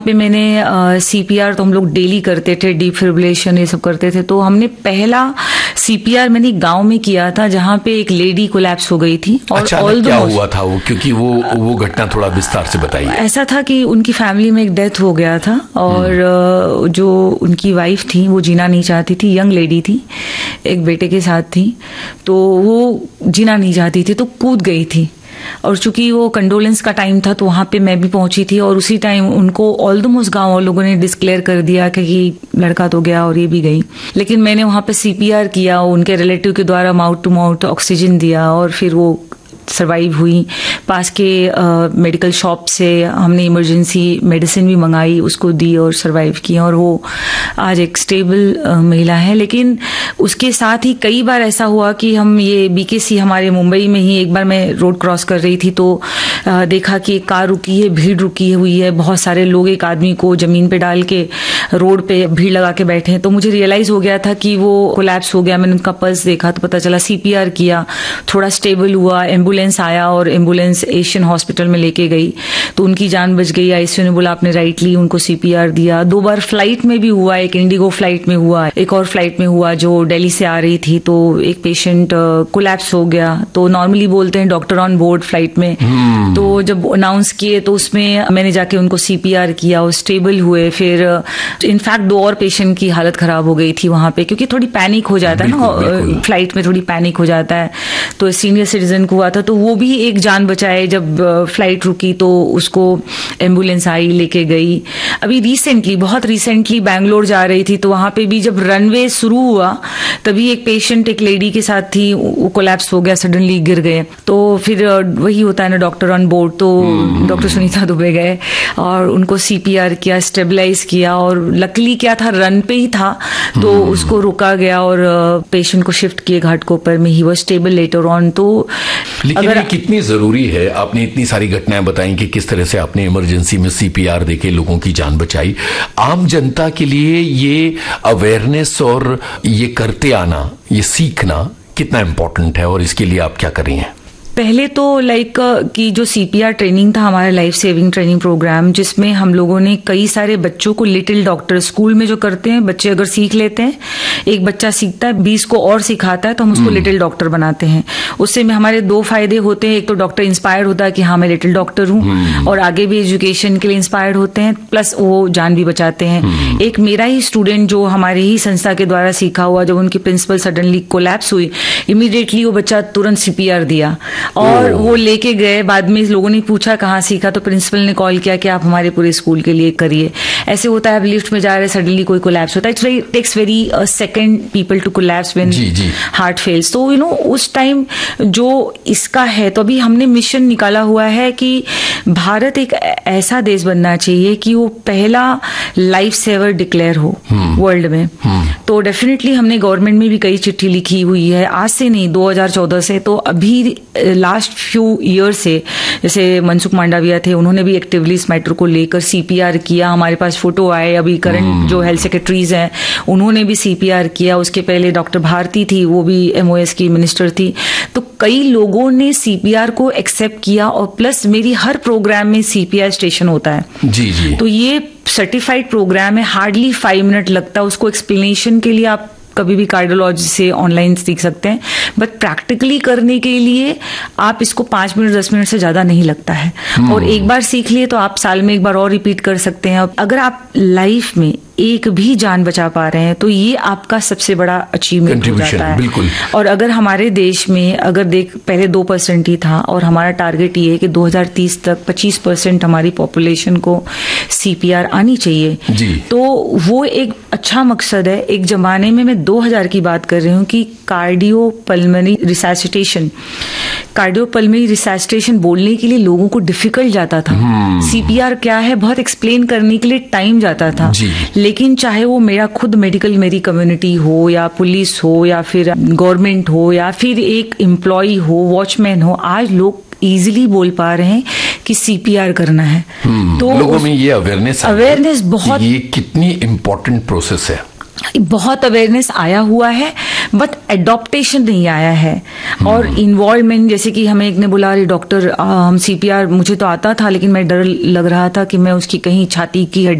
पे मैंने सीपीआर तो हम लोग डेली करते थे, डिफिब्रिलेशन ये सब करते थे। तो हमने पहला सीपीआर मैंने गांव में किया था जहां पे एक लेडी कोलैप्स हो गई थी। और अचानक क्या हुआ था वो, क्योंकि वो घटना थोड़ा विस्तार से बताइए। ऐसा था कि उनकी फैमिली में एक डेथ हो गया था और जो उनकी वाइफ थी वो जीना नहीं चाहती थी, यंग लेडी थी, एक बेटे के साथ थी, तो वो जीना नहीं चाहती थी तो कूद गई थी। और चूंकि वो कंडोलेंस का टाइम था तो वहां पे मैं भी पहुंची थी और उसी टाइम उनको ऑलमोस्ट गांव लोगों ने डिस्क्लेयर कर दिया कि लड़का तो गया और ये भी गई। लेकिन मैंने वहां पे सीपीआर किया, उनके रिलेटिव के द्वारा माउथ टू माउथ ऑक्सीजन दिया और फिर वो सरवाइव हुई। पास के मेडिकल शॉप से हमने इमरजेंसी मेडिसिन भी मंगाई, उसको दी और सरवाइव की और वो आज एक स्टेबल महिला है। लेकिन उसके साथ ही कई बार ऐसा हुआ कि हम ये बीकेसी हमारे मुंबई में ही एक बार मैं रोड क्रॉस कर रही थी तो देखा कि एक कार रुकी है, भीड़ रुकी हुई है, बहुत सारे लोग एक आदमी को जमीन पे डाल के रोड पे भीड़ लगा के बैठे हैं। तो मुझे रियलाइज हो गया था कि वो कोलैप्स हो गया। मैंने उनका पल्स देखा तो पता चला, सीपीआर किया, थोड़ा स्टेबल हुआ, एम्बुलेंस आया और एम्बुलेंस एशियन हॉस्पिटल में लेके गई तो उनकी जान बच गई। आईसीयू ने बोला आपने राइट ली, उनको सीपीआर दिया। 2 बार फ्लाइट में भी हुआ, एक इंडिगो फ्लाइट में हुआ, एक और फ्लाइट में हुआ जो दिल्ली से आ रही थी तो एक पेशेंट कोलैप्स हो गया। तो नॉर्मली बोलते हैं डॉक्टर ऑन बोर्ड फ्लाइट में, तो जब अनाउंस किए तो उसमें मैंने जाके उनको सीपीआर किया और स्टेबल हुए। फिर इनफैक्ट 2 और पेशेंट की हालत खराब हो गई थी वहां पे, क्योंकि थोड़ी पैनिक हो जाता है ना, फ्लाइट में थोड़ी पैनिक हो जाता है। तो सीनियर सिटीजन को हुआ था तो वो भी एक जान बचाए। जब फ्लाइट रुकी तो उसको एम्बुलेंस आई, लेके गई। अभी रिसेंटली, बहुत रिसेंटली बैंगलोर जा रही थी तो वहां पे भी जब रनवे शुरू हुआ तभी एक पेशेंट एक लेडी के साथ थी, वो कोलैप्स हो गया, सडनली गिर गए। तो फिर वही होता है ना डॉक्टर ऑन बोर्ड, तो डॉक्टर सुनीता दुबे गए और उनको सीपीआर किया, स्टेबलाइज किया और लकीली क्या था, रन पे ही था तो उसको रुका गया और पेशेंट को शिफ्ट किए घाटकोपर में, he was stable later on. तो लेकिन अगर कितनी जरूरी है, आपने इतनी सारी घटनाएं बताई कि किस तरह से आपने इमरजेंसी में सीपीआर देके लोगों की जान बचाई। आम जनता के लिए ये अवेयरनेस और ये करते आना, ये सीखना कितना इंपॉर्टेंट है और इसके लिए आप क्या कर रही हैं? पहले तो कि जो सीपीआर ट्रेनिंग था हमारा लाइफ सेविंग ट्रेनिंग प्रोग्राम, जिसमें हम लोगों ने कई सारे बच्चों को लिटिल डॉक्टर स्कूल में जो करते हैं, बच्चे अगर सीख लेते हैं, एक बच्चा सीखता है 20 को और सिखाता है तो हम उसको लिटिल डॉक्टर बनाते हैं। उससे में हमारे 2 फायदे होते हैं। एक तो डॉक्टर इंस्पायर्ड होता है कि हाँ मैं लिटिल डॉक्टर हूँ और आगे भी एजुकेशन के लिए इंस्पायर्ड होते हैं, प्लस वो जान भी बचाते हैं। एक मेरा ही स्टूडेंट जो हमारे ही संस्था के द्वारा सीखा हुआ, जब उनकी प्रिंसिपल सडनली कोलैप्स हुई, इमीडिएटली वो बच्चा तुरंत सीपीआर दिया और वो लेके गए। बाद में लोगों ने पूछा कहाँ सीखा तो प्रिंसिपल ने कॉल किया कि आप हमारे पूरे स्कूल के लिए करिए। ऐसे होता है, आप लिफ्ट में जा रहे सडनली कोई कोलैप्स होता है, it takes very second people to collapse when heart fails. तो उस टाइम जो इसका है, तो अभी हमने मिशन निकाला हुआ है कि भारत एक ऐसा देश बनना चाहिए कि वो पहला लाइफ सेवर डिक्लेयर हो वर्ल्ड में। तो डेफिनेटली हमने गवर्नमेंट में भी कई चिट्ठी लिखी हुई है, आज से नहीं 2014 से। तो अभी लास्ट फ्यू ईयर से, जैसे मनसुख मांडविया थे, उन्होंने भी एक्टिवली इस मैटर को लेकर सीपीआर किया। हमारे पास फोटो आए, अभी करंट जो हेल्थ सेक्रेटरीज हैं उन्होंने भी सीपीआर किया। उसके पहले डॉक्टर भारती थी, वो भी एमओएस की मिनिस्टर थी। तो कई लोगों ने सीपीआर को एक्सेप्ट किया और प्लस मेरी हर प्रोग्राम में सीपीआर स्टेशन होता है। जी। तो ये सर्टिफाइड प्रोग्राम है, हार्डली 5 मिनट लगता है उसको एक्सप्लेनेशन के लिए। आप कभी भी कार्डियोलॉजी से ऑनलाइन सीख सकते हैं, बट प्रैक्टिकली करने के लिए आप इसको 5 मिनट 10 मिनट से ज्यादा नहीं लगता है। और एक बार सीख लिए तो आप साल में एक बार और रिपीट कर सकते हैं। अगर आप लाइफ में एक भी जान बचा पा रहे हैं तो ये आपका सबसे बड़ा अचीवमेंट हो जाता है। बिल्कुल। और अगर हमारे देश में पहले 2% ही था और हमारा टारगेट ये है कि 2030 तक 25% हमारी पॉपुलेशन को सीपीआर आनी चाहिए जी। तो वो एक अच्छा मकसद है। एक जमाने में मैं 2000 की बात कर रही हूँ कि कार्डियोपल्मोनरी रिसैसिटेशन बोलने के लिए लोगों को डिफिकल्ट जाता था। सीपीआर क्या है बहुत एक्सप्लेन करने के लिए टाइम जाता था। लेकिन चाहे वो मेरा खुद मेरी कम्युनिटी हो या पुलिस हो या फिर गवर्नमेंट हो या फिर एक एम्प्लॉय हो, वॉचमैन हो, आज लोग इजीली बोल पा रहे हैं कि सीपीआर करना है। तो लोगों में ये अवेयरनेस बहुत, ये कितनी इम्पोर्टेंट प्रोसेस है। बहुत अवेयरनेस आया हुआ है, बट एडॉप्टेशन नहीं आया है। और इन्वॉल्वमेंट, जैसे कि हमें एक ने बोला, अरे डॉक्टर हम CPR, मुझे तो आता था लेकिन मैं डर लग रहा था कि मैं उसकी कहीं छाती की